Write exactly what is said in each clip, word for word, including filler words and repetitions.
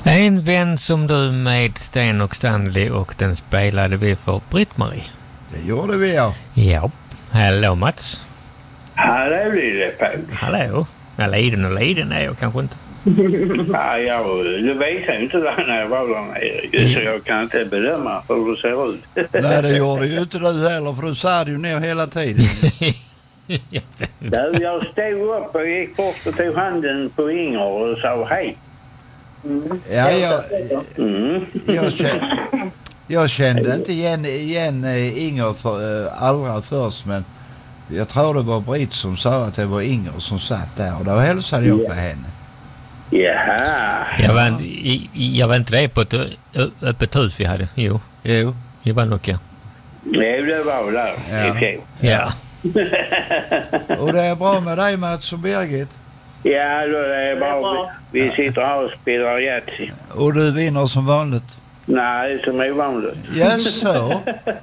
En vän som du med Sten och Stanley, och den spelade vi för Britt-Marie. Det gjorde vi, ja. Ja. Hallå Mats. Hallå lille Pau. Hallå. Ja, liden och liden är jag kanske inte. Ja, jag, du vet ju inte där när jag var där nere, så jag kan inte bedöma hur det ser ut. Nej, det gjorde ju inte du heller, för du sa ju ner hela tiden. Där jag stod upp och gick bort och tog handen på Inger och sa hej. Mm. Ja, jag, mm. jag, kände, jag kände inte igen, igen Inger för, allra först, men jag tror det var Britt som sa att det var Inger som satt där, och då hälsade jag på henne. Jaha. Jag var, jag var inte det på ett öppet hus vi hade. Jo. Jo. Det var nog ja. Nej, det var där. Ja. Okay. Ja. Och det är bra med dig, Mats och Birgit. Ja, då är det bra. Vi sitter här och spelar Yatzy. Och du vinner som vanligt? Nej, som är vanligt. Jaså?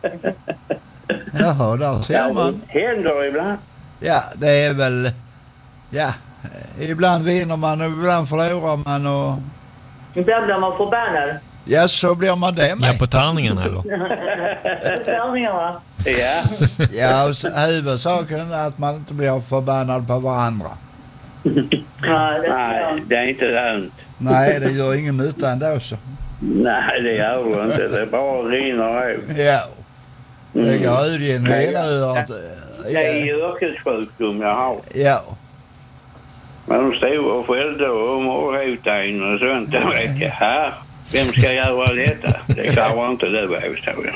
Jaha, där ser man. Det händer ibland. Ja, det är väl... Ja, ibland vinner man och ibland förlorar man och... Ibland blir man förbannad. Ja, så blir man det med. Ja, på tärningarna eller? Tärningarna. Ja. Ja, och huvudsaken är att man inte blir förbannad på varandra. Ja, det Nej, det är inte lönt. Nej, det gör ingen nytta ändå så. Nej, det gör det inte. Det bara rinner av. Ja. Det går ut i en hela örat. Det är yrkessjukdom jag har. Ja. Men de stod och skällde och morrota in och sånt. Jag vet jag, här. Vem ska göra detta? Det klarar inte det, vad jag säger.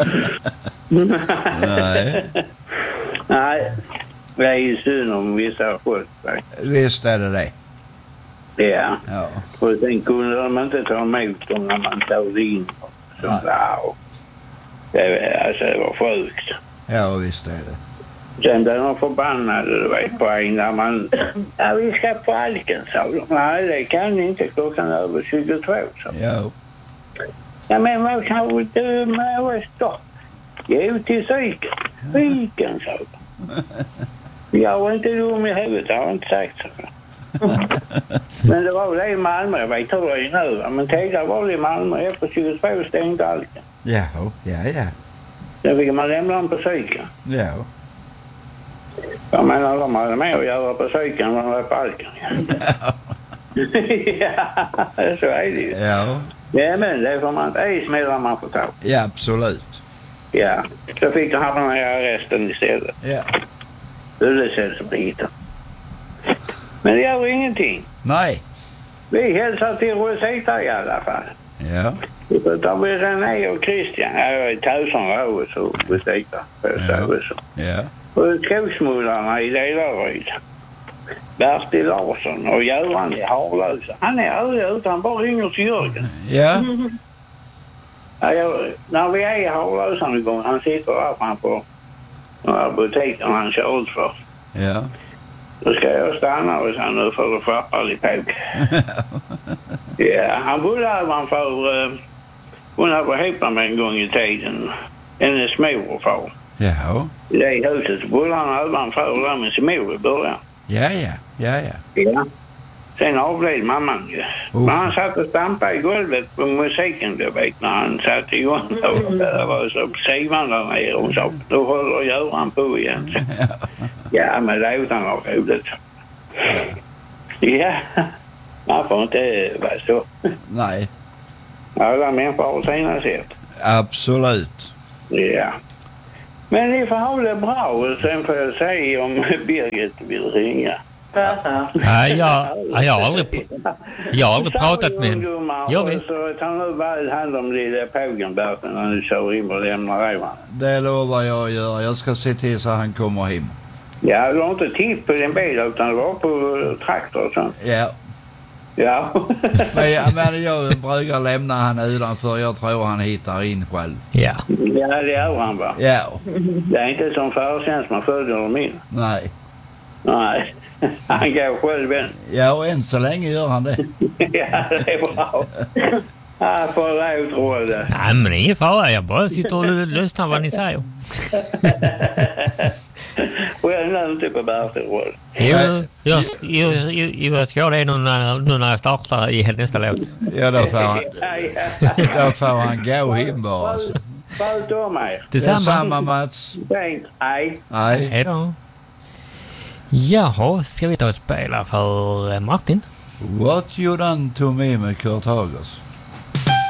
Nej. Nej, det är ju synd om vissa folk. Visst är det det. Ja. Ja. Och sen kunde de inte ta emot dem när man tog in. Så wow. Det, alltså, det var sjukt. Ja, visst är det. Sen blev de förbannade, du vet, på en där man... Ja, vi ska på Alken, sa de. Nej, det kan ni inte. Klockan över tjugotvå, så. Ja. Ja, men vad kan vi du med oss då? Gå till psyken. Psyken, sa de. Jag var inte dum i huvudet, jag har inte sagt så. Men det var det i Malmö, jag vet hur det är nu. Men tidigare var det i Malmö, efter tjugotvå stängde Alken. Ja, ja, ja. Då fick man lämna dem på psyken. Ja. Jag menar, de hade med att göra på psyken när de var på Alken. Ja, så är det ju. Ja. Ja, men det får man inte. Det smäller man får ta. Ja, absolut. Ja, så fick de hamna i arresten istället. Ja. Ulleselsbiten. Men det gör ingenting. Nej. Vi hälsar till Rosita i alla fall. Ja. Så tar vi René och Christian. Jag är tusen år så Rosita. Ja. Ja. Och skogsmullarna i Delaryd. Bertil Larsson och Göran i Harlösa. Han är aldrig utan bara ringer till Jörgen. Ja. Ja, jag, när vi är i Harlösa en gång, han sitter där framför några butiker han kör ut för. Ja. Då ska jag stanna hos han nu för att skärpa lite påk. Ja, han bodde ovanför... Uh, hon var ihop med en gång i tiden. Hennes mor och far. Ja. I det huset bodde han ovanför där med sin mor i början. Ja, ja. Ja, ja. Ja. Sen avled mamman ju. Men han satt och stampade i golvet på musiken, du vet, när han satt igång. Och det var så sivan där nere och så. Då håller Göran på igen. Ja, men det är utan av roligt. Ja, man får inte vara så. Nej. Alla människor har sina sätt. Absolut. Ja. Men ni får ha det bra och sen får jag säga om Birgit vill ringa. Nej, jag, jag har aldrig, jag har aldrig pratat med henne. Jag vet. Så ta nu väl hand om lilla Pågenberten när du kör in och lämnar dig, va? Det lovar jag att göra. Jag ska se till så han kommer hem. Ja, du har inte titt på din bil utan du var på traktor och sånt. Ja. Ja. men, jag, men jag brukar lämna han utanför. Jag tror han hittar in själv. Ja. Ja, det gör han, va? Ja. Det är inte som förtjänst man följer dem in. Nej. Nej. Han går själv än. Ja, och än så länge gör han det. Ja, det är bra. Ja, förlåt, Råde. Nej, men ingen fara. Jag bara sitter och lyssnar vad ni säger. Well, nu lyssnar inte på Bertil Roll. Jo, jag, jo, jo, jo, jag ska göra det nu när, nu när jag startar i nästa låt. Ja, då får han, då får han gå hem bara. Alltså. Sköt om er. Detsamma, Mats. Hej. Nej. Hej då. Jaha, ska vi ta ett spel för Martin? What you done to me med Kurt Hagers?